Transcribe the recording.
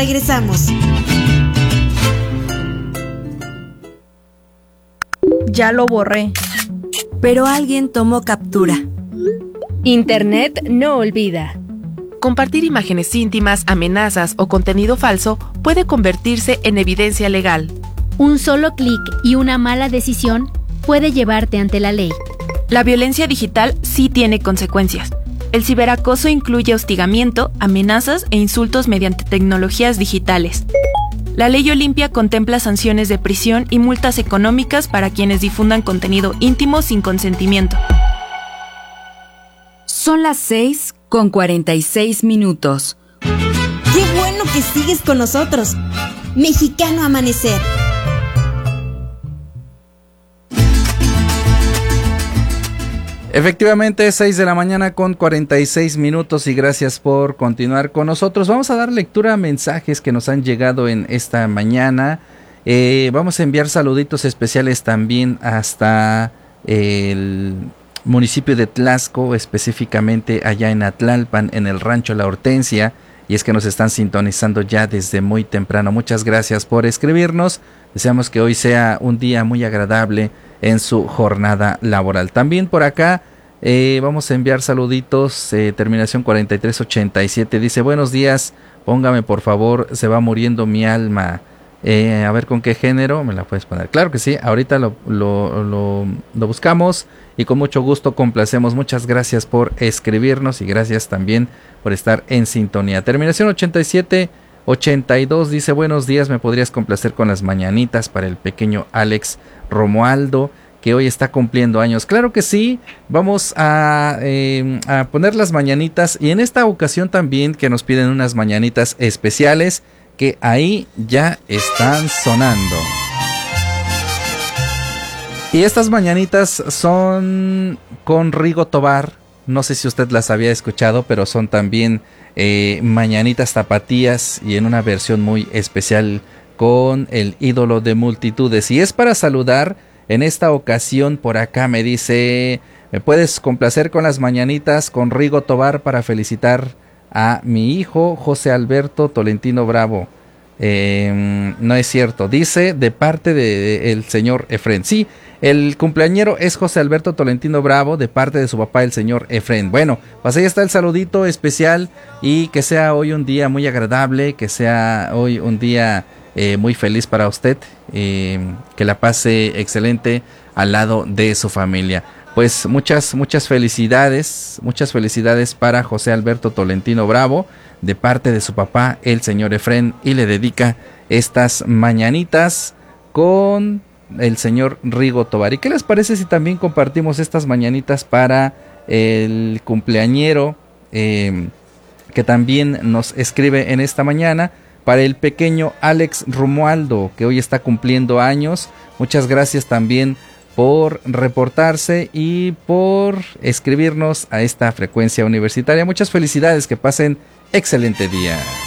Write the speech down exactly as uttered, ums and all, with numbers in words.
regresamos. Ya lo borré. Pero alguien tomó captura. Internet no olvida. Compartir imágenes íntimas, amenazas o contenido falso puede convertirse en evidencia legal. Un solo clic y una mala decisión puede llevarte ante la ley. La violencia digital sí tiene consecuencias. El ciberacoso incluye hostigamiento, amenazas e insultos mediante tecnologías digitales. La Ley Olimpia contempla sanciones de prisión y multas económicas para quienes difundan contenido íntimo sin consentimiento. Son las seis con cuarenta y seis minutos. ¡Qué bueno que sigues con nosotros! Mexicano Amanecer. Efectivamente, seis de la mañana con cuarenta y seis minutos y gracias por continuar con nosotros. Vamos a dar lectura a mensajes que nos han llegado en esta mañana. Eh, vamos a enviar saluditos especiales también hasta el municipio de Tlaxco, específicamente allá en Atlalpan, en el rancho La Hortensia. Y es que nos están sintonizando ya desde muy temprano. Muchas gracias por escribirnos. Deseamos que hoy sea un día muy agradable en su jornada laboral. También por acá eh, vamos a enviar saluditos. Eh, terminación cuarenta y tres ochenta y siete dice: buenos días, póngame por favor, se va muriendo mi alma. Eh, a ver con qué género me la puedes poner. Claro que sí, ahorita lo, lo, lo, lo buscamos y con mucho gusto complacemos. Muchas gracias por escribirnos y gracias también por estar en sintonía. Terminación ochenta y siete ochenta y dos dice: buenos días, me podrías complacer con las mañanitas para el pequeño Alex Romualdo, que hoy está cumpliendo años. Claro que sí, vamos a, eh, a poner las mañanitas y en esta ocasión también que nos piden unas mañanitas especiales que ahí ya están sonando. Y estas mañanitas son con Rigo Tobar. No sé si usted las había escuchado, pero son también eh, mañanitas tapatías y en una versión muy especial con el ídolo de multitudes. Y es para saludar en esta ocasión. Por acá me dice: ¿me puedes complacer con las mañanitas con Rigo Tobar para felicitar a mi hijo José Alberto Tolentino Bravo? Eh, no es cierto, dice de parte del de señor Efren. Sí, el cumpleañero es José Alberto Tolentino Bravo, de parte de su papá, el señor Efren. Bueno, pues ahí está el saludito especial y que sea hoy un día muy agradable, que sea hoy un día eh, muy feliz para usted, eh, que la pase excelente al lado de su familia. Pues muchas, muchas felicidades, muchas felicidades para José Alberto Tolentino Bravo, de parte de su papá, el señor Efren, y le dedica estas mañanitas con el señor Rigo Tobar. ¿Y qué les parece si también compartimos estas mañanitas para el cumpleañero eh, que también nos escribe en esta mañana, para el pequeño Alex Romualdo, que hoy está cumpliendo años? Muchas gracias también por reportarse y por escribirnos a esta frecuencia universitaria. Muchas felicidades, que pasen excelente día.